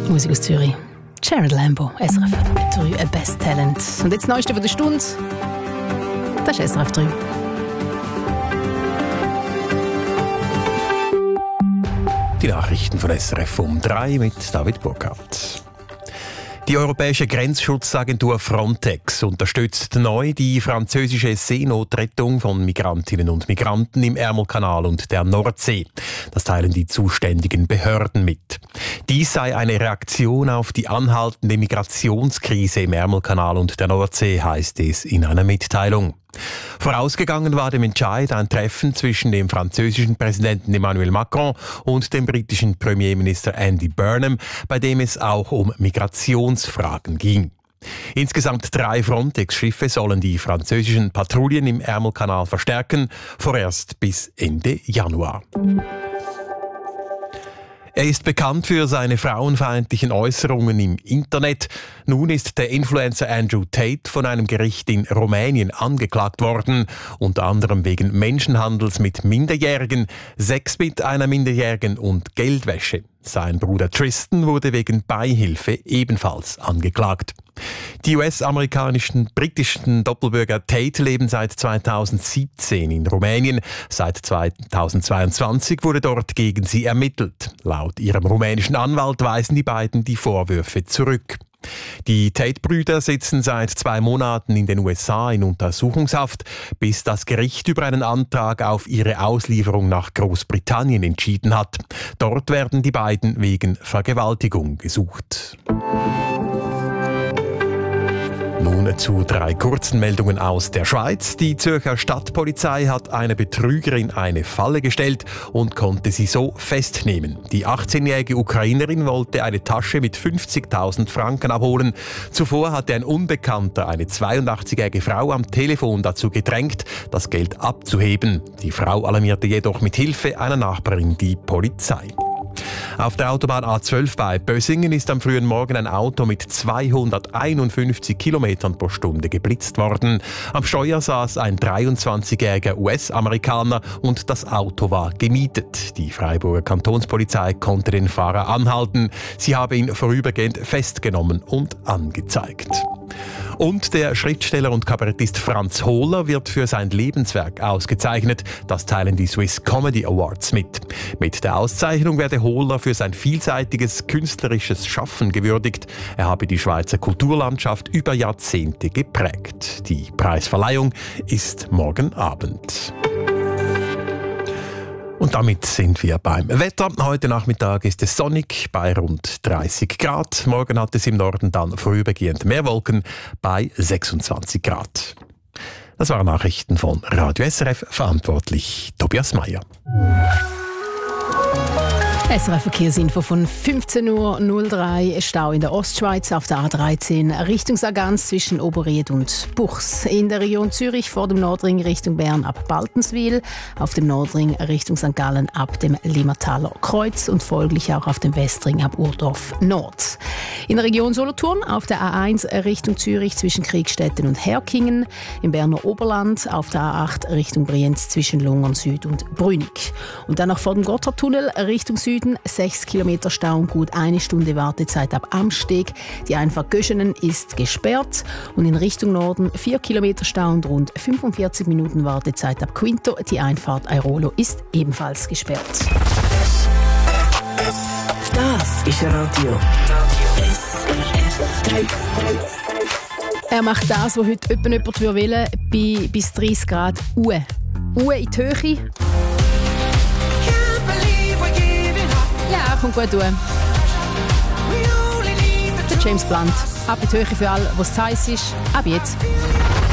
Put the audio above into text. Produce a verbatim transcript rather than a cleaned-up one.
Musik aus Zürich. Jared Lambo, S R F drei, Best Talent. Und jetzt das Neueste von der Stunde. Das ist S R F drei. Die Nachrichten von S R F um drei mit David Burkhardt. Die Europäische Grenzschutzagentur Frontex unterstützt neu die französische Seenotrettung von Migrantinnen und Migranten im Ärmelkanal und der Nordsee. Das teilen die zuständigen Behörden mit. Dies sei eine Reaktion auf die anhaltende Migrationskrise im Ärmelkanal und der Nordsee, heißt es in einer Mitteilung. Vorausgegangen war dem Entscheid ein Treffen zwischen dem französischen Präsidenten Emmanuel Macron und dem britischen Premierminister Andy Burnham, bei dem es auch um Migrationsfragen ging. Insgesamt drei Frontex-Schiffe sollen die französischen Patrouillen im Ärmelkanal verstärken, vorerst bis Ende Januar. Er ist bekannt für seine frauenfeindlichen Äußerungen im Internet. Nun ist der Influencer Andrew Tate von einem Gericht in Rumänien angeklagt worden, unter anderem wegen Menschenhandels mit Minderjährigen, Sex mit einer Minderjährigen und Geldwäsche. Sein Bruder Tristan wurde wegen Beihilfe ebenfalls angeklagt. Die U S-amerikanischen britischen Doppelbürger Tate leben seit zweitausendsiebzehn in Rumänien. Seit zweitausendzweiundzwanzig wurde dort gegen sie ermittelt. Laut ihrem rumänischen Anwalt weisen die beiden die Vorwürfe zurück. Die Tate-Brüder sitzen seit zwei Monaten in den U S A in Untersuchungshaft, bis das Gericht über einen Antrag auf ihre Auslieferung nach Großbritannien entschieden hat. Dort werden die beiden wegen Vergewaltigung gesucht. Nun zu drei kurzen Meldungen aus der Schweiz. Die Zürcher Stadtpolizei hat einer Betrügerin eine Falle gestellt und konnte sie so festnehmen. Die achtzehnjährige Ukrainerin wollte eine Tasche mit fünfzigtausend Franken abholen. Zuvor hatte ein Unbekannter eine zweiundachtzigjährige Frau am Telefon dazu gedrängt, das Geld abzuheben. Die Frau alarmierte jedoch mit Hilfe einer Nachbarin die Polizei. Auf der Autobahn A zwölf bei Bösingen ist am frühen Morgen ein Auto mit zweihunderteinundfünfzig Kilometern pro Stunde geblitzt worden. Am Steuer saß ein dreiundzwanzigjähriger U S-Amerikaner und das Auto war gemietet. Die Freiburger Kantonspolizei konnte den Fahrer anhalten. Sie habe ihn vorübergehend festgenommen und angezeigt. Und der Schriftsteller und Kabarettist Franz Hohler wird für sein Lebenswerk ausgezeichnet. Das teilen die Swiss Comedy Awards mit. Mit der Auszeichnung werde Hohler für sein vielseitiges künstlerisches Schaffen gewürdigt. Er habe die Schweizer Kulturlandschaft über Jahrzehnte geprägt. Die Preisverleihung ist morgen Abend. Und damit sind wir beim Wetter. Heute Nachmittag ist es sonnig bei rund dreißig Grad. Morgen hat es im Norden dann vorübergehend mehr Wolken bei sechsundzwanzig Grad. Das waren Nachrichten von Radio S R F, verantwortlich Tobias Meyer. S R F-Verkehrsinfo von fünfzehn Uhr null drei. Stau in der Ostschweiz auf der A dreizehn Richtung Sargans zwischen Oberried und Buchs. In der Region Zürich vor dem Nordring Richtung Bern ab Baltenswil. Auf dem Nordring Richtung Sankt Gallen ab dem Limmertaler Kreuz und folglich auch auf dem Westring ab Urdorf Nord. In der Region Solothurn auf der A eins Richtung Zürich zwischen Kriegstetten und Herkingen. Im Berner Oberland auf der A acht Richtung Brienz zwischen Lungern Süd und Brünig. Und dann noch vor dem Gotthardtunnel Richtung Süden. sechs Kilometer Stau und gut eine Stunde Wartezeit ab Amsteg. Die Einfahrt Göschenen ist gesperrt. Und in Richtung Norden vier Kilometer Stau und rund fünfundvierzig Minuten Wartezeit ab Quinto. Die Einfahrt Airolo ist ebenfalls gesperrt. Das ist Radio S R F drei. Er macht das, was heute jemand will, bei bis dreißig Grad Uhr. Uhr in die Höhe. Ja, kommt gut durch. Der James Blunt. Ab in die Höhe für alle, was zu heiß ist. Ab jetzt.